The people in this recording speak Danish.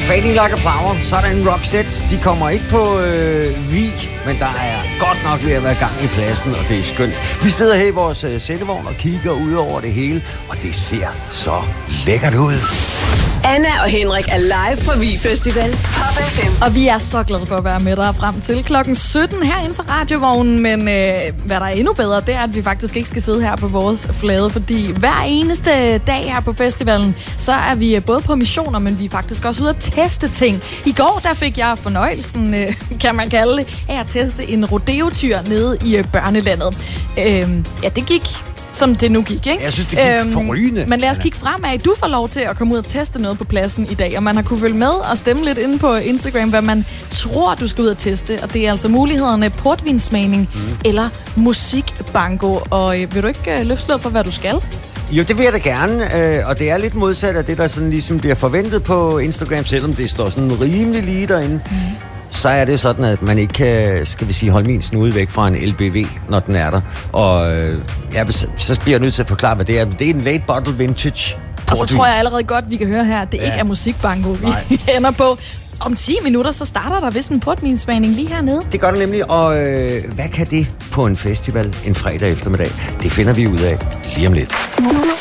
Fading Like a Flower, sådan Roxette. De kommer ikke på Vig, men der er godt nok ved at være gang i pladsen, og det er skønt. Vi sidder her i vores sættevogn og kigger ud over det hele, og det ser så lækkert ud. Anna og Henrik er live fra Vig Festival. Pop FM. Og vi er så glade for at være med dig frem til klokken 17 herinde fra radiovognen. Men hvad der er endnu bedre, det er, at vi faktisk ikke skal sidde her på vores flade. Fordi hver eneste dag her på festivalen, så er vi både på missioner, men vi er faktisk også ude at teste ting. I går der fik jeg fornøjelsen, kan man kalde det, af at teste en rodeo-tyr nede i børnelandet. Ja, det gik som det nu gik, ikke? Jeg synes, det gik forrygende. Men lad os kigge fremad. Du får lov til at komme ud og teste noget på pladsen i dag, og man har kunne følge med og stemme lidt inde på Instagram, hvad man tror, du skal ud og teste. Og det er altså mulighederne portvinsmagning eller musikbango. Og vil du ikke løfte slået for, hvad du skal? Jo, det vil jeg da gerne, og det er lidt modsat af det, der sådan ligesom bliver forventet på Instagram, selvom det står sådan rimelig lige derinde. Så er det sådan, at man ikke kan, skal vi sige, holde min snude væk fra en LBV, når den er der. Og så bliver jeg nødt til at forklare, hvad det er. Det er en late bottle vintage. Og så tror jeg allerede godt, vi kan høre her, at det ikke er musikbango, vi ender på. Om 10 minutter, så starter der vist en portvinsmagning lige hernede. Det gør det nemlig, og hvad kan det på en festival en fredag eftermiddag? Det finder vi ud af lige om lidt.